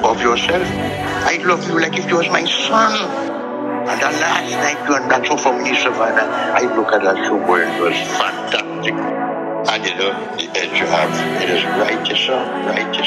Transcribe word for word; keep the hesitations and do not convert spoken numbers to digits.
above yourself. I love you like if you was my son. And the last night you and that so for me, Savannah, I look at that show where it was fantastic. And you know, the edge you have, it is righteous, sir, righteous.